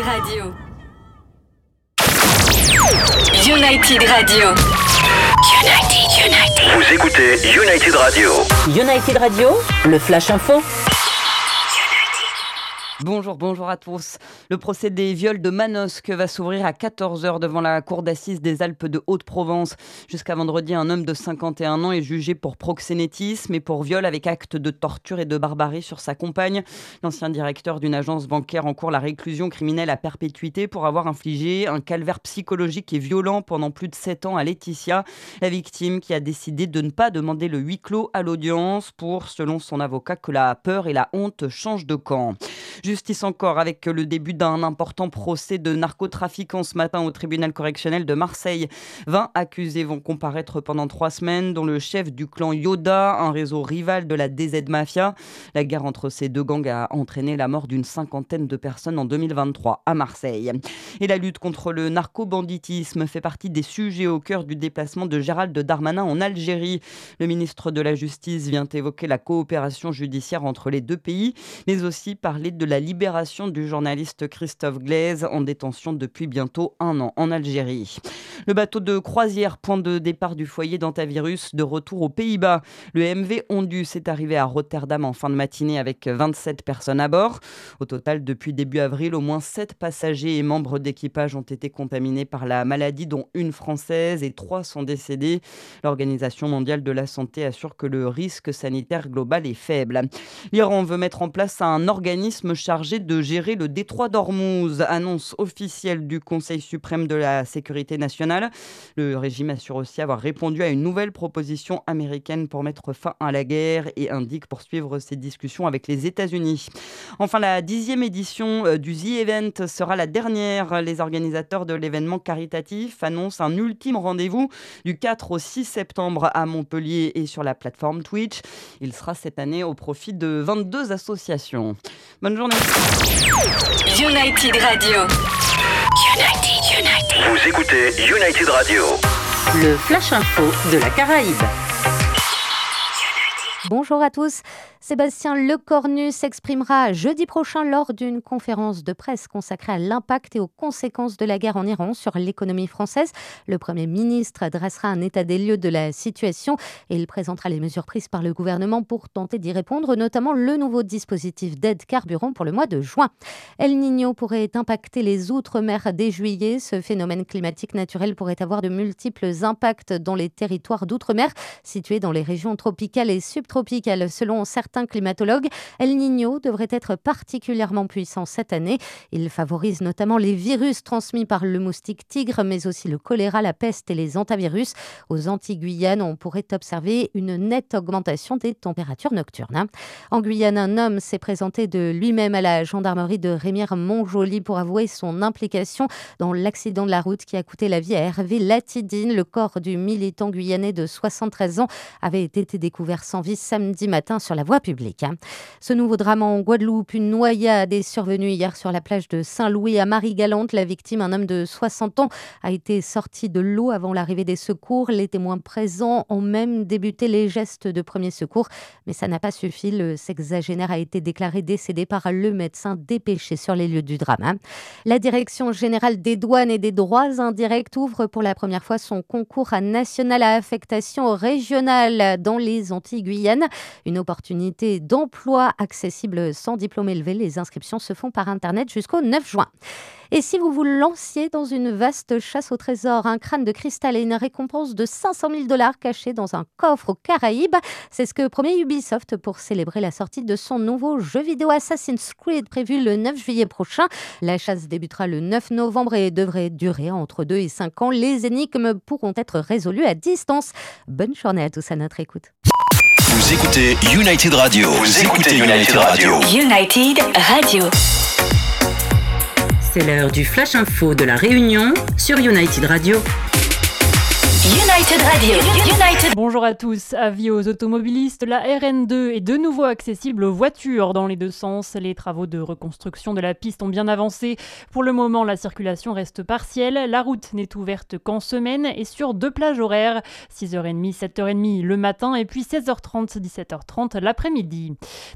Radio. United Radio. United. Vous écoutez United Radio. United Radio, le Flash Info. Bonjour à tous. Le procès des viols de Manosque va s'ouvrir à 14h devant la cour d'assises des Alpes de Haute-Provence. Jusqu'à vendredi, un homme de 51 ans est jugé pour proxénétisme et pour viol avec acte de torture et de barbarie sur sa compagne. L'ancien directeur d'une agence bancaire encourt la réclusion criminelle à perpétuité pour avoir infligé un calvaire psychologique et violent pendant plus de 7 ans à Laetitia, la victime qui a décidé de ne pas demander le huis clos à l'audience pour, selon son avocat, que la peur et la honte changent de camp. Justice encore avec le début d'un important procès de narcotrafiquants ce matin au tribunal correctionnel de Marseille. 20 accusés vont comparaître pendant 3 semaines, dont le chef du clan Yoda, un réseau rival de la DZ Mafia. La guerre entre ces deux gangs a entraîné la mort d'une 50aine de personnes en 2023 à Marseille. Et la lutte contre le narco-banditisme fait partie des sujets au cœur du déplacement de Gérald Darmanin en Algérie. Le ministre de la Justice vient évoquer la coopération judiciaire entre les deux pays, mais aussi parler de la libération du journaliste Christophe Glaise en détention depuis bientôt 1 an en Algérie. Le bateau de croisière, point de départ du foyer d'Antavirus, de retour aux Pays-Bas. Le MV Ondus est arrivé à Rotterdam en fin de matinée avec 27 personnes à bord. Au total, depuis début avril, au moins 7 passagers et membres d'équipage ont été contaminés par la maladie, dont une française et 3 sont décédés. L'Organisation mondiale de la santé assure que le risque sanitaire global est faible. L'Iran veut mettre en place un organisme chargé de gérer le détroit d'Ormuz, annonce officielle du Conseil suprême de la sécurité nationale. Le régime assure aussi avoir répondu à une nouvelle proposition américaine pour mettre fin à la guerre et indique poursuivre ses discussions avec les États-Unis. Enfin, la 10e édition du The Event sera la dernière. Les organisateurs de l'événement caritatif annoncent un ultime rendez-vous du 4 au 6 septembre à Montpellier et sur la plateforme Twitch. Il sera cette année au profit de 22 associations. Bonne journée. United Radio. United. Vous écoutez United Radio. Le Flash Info de la Caraïbe. Bonjour à tous. Sébastien Lecornu s'exprimera jeudi prochain lors d'une conférence de presse consacrée à l'impact et aux conséquences de la guerre en Iran sur l'économie française. Le Premier ministre dressera un état des lieux de la situation et il présentera les mesures prises par le gouvernement pour tenter d'y répondre, notamment le nouveau dispositif d'aide carburant pour le mois de juin. El Niño pourrait impacter les outre-mer dès juillet. Ce phénomène climatique naturel pourrait avoir de multiples impacts dans les territoires d'outre-mer situés dans les régions tropicales et subtropicales. Selon certains climatologues, El Niño devrait être particulièrement puissant cette année. Il favorise notamment les virus transmis par le moustique tigre, mais aussi le choléra, la peste et les hantavirus. Aux Antilles-Guyane, on pourrait observer une nette augmentation des températures nocturnes. En Guyane, un homme s'est présenté de lui-même à la gendarmerie de Rémières-Montjoly pour avouer son implication dans l'accident de la route qui a coûté la vie à Hervé Latidine. Le corps du militant guyanais de 73 ans avait été découvert sans vie samedi matin sur la voie publique. Ce nouveau drame en Guadeloupe, une noyade est survenue hier sur la plage de Saint-Louis à Marie-Galante. La victime, un homme de 60 ans, a été sorti de l'eau avant l'arrivée des secours. Les témoins présents ont même débuté les gestes de premier secours, mais ça n'a pas suffi. Le sexagénaire a été déclaré décédé par le médecin dépêché sur les lieux du drame. La Direction générale des douanes et des droits indirects ouvre pour la première fois son concours national à affectation régionale dans les Antilles-Guyane. Une opportunité d'emploi accessible sans diplôme élevé. Les inscriptions se font par Internet jusqu'au 9 juin. Et si vous vous lanciez dans une vaste chasse au trésor, un crâne de cristal et une récompense de 500 000 $ cachés dans un coffre aux Caraïbes, c'est ce que promet Ubisoft pour célébrer la sortie de son nouveau jeu vidéo Assassin's Creed prévu le 9 juillet prochain. La chasse débutera le 9 novembre et devrait durer entre 2 et 5 ans. Les énigmes pourront être résolues à distance. Bonne journée à tous à notre écoute. Vous écoutez United Radio. Vous écoutez United Radio. United Radio. C'est l'heure du Flash Info de la Réunion sur United Radio. United Radio. United. Bonjour à tous. Avis aux automobilistes, la RN2 est de nouveau accessible aux voitures dans les deux sens. Les travaux de reconstruction de la piste ont bien avancé. Pour le moment, la circulation reste partielle. La route n'est ouverte qu'en semaine et sur 2 plages horaires, 6h30, 7h30 le matin et puis 16h30, 17h30 l'après-midi.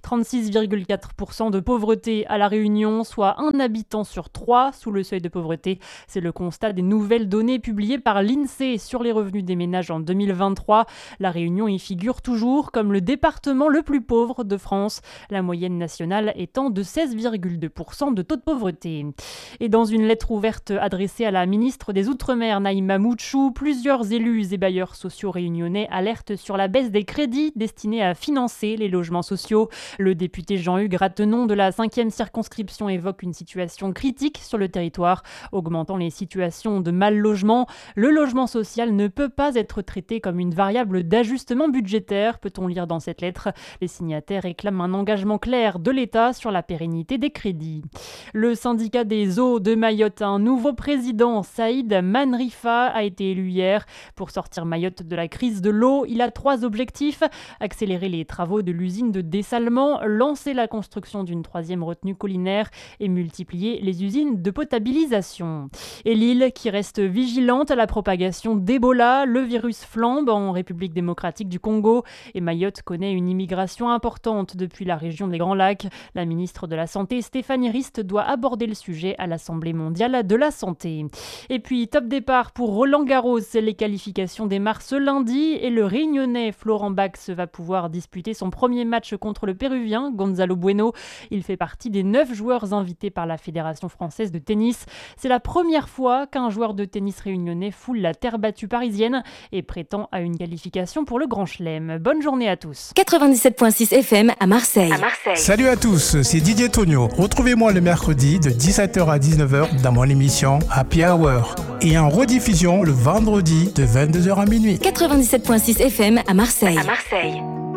36,4% de pauvreté à La Réunion, soit 1 habitant sur 3 sous le seuil de pauvreté. C'est le constat des nouvelles données publiées par l'INSEE sur les revenus des ménages en 2023. La Réunion y figure toujours comme le département le plus pauvre de France, la moyenne nationale étant de 16,2% de taux de pauvreté. Et dans une lettre ouverte adressée à la ministre des Outre-mer, Naïma Mouchou, plusieurs élus et bailleurs sociaux réunionnais alertent sur la baisse des crédits destinés à financer les logements sociaux. Le député Jean-Hugues Ratenon de la 5e circonscription évoque une situation critique sur le territoire, augmentant les situations de mal-logement. Le logement social ne peut pas être traité comme une variable d'ajustement budgétaire, peut-on lire dans cette lettre. Les signataires réclament un engagement clair de l'État sur la pérennité des crédits. Le syndicat des eaux de Mayotte a un nouveau président, Saïd Manrifa, a été élu hier. Pour sortir Mayotte de la crise de l'eau, il a 3 objectifs: accélérer les travaux de l'usine de dessalement, lancer la construction d'une 3e retenue collinaire et multiplier les usines de potabilisation. Et l'île qui reste vigilante à la propagation d'Ebola, le virus flambe en République démocratique du Congo et Mayotte connaît une immigration importante depuis la région des Grands Lacs. La ministre de la Santé, Stéphanie Rist, doit aborder le sujet à l'Assemblée mondiale de la santé. Et puis, top départ pour Roland Garros, les qualifications démarrent ce lundi et le Réunionnais Florent Bax va pouvoir disputer son premier match contre le Péruvien Gonzalo Bueno. Il fait partie des 9 joueurs invités par la Fédération française de tennis. C'est la première fois qu'un joueur de tennis réunionnais foule la terre battue parisienne et prétend à une qualification pour le Grand Chelem. Bonne journée à tous. 97.6 FM à Marseille. Salut à tous, c'est Didier Tonio. Retrouvez-moi le mercredi de 17h à 19h dans mon émission Happy Hour et en rediffusion le vendredi de 22h à minuit. 97.6 FM à Marseille.